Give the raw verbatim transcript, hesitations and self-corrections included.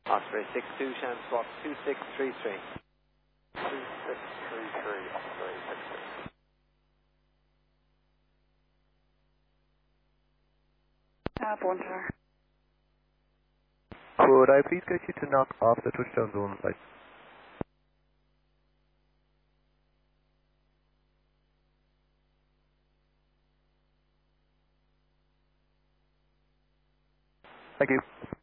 Osprey six two, Shan Swap two six three three. two six three three, Osprey six two. Uh, Bonjour. Could I please get you to knock off the touchdown zone lights? Thank you.